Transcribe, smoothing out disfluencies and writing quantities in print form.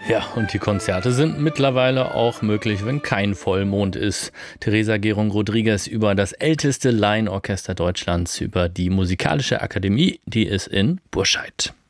Ja, und die Konzerte sind mittlerweile auch möglich, wenn kein Vollmond ist. Theresa Gerung-Rodriguez über das älteste Laienorchester Deutschlands, über die Musikalische Akademie, die ist in Burscheid.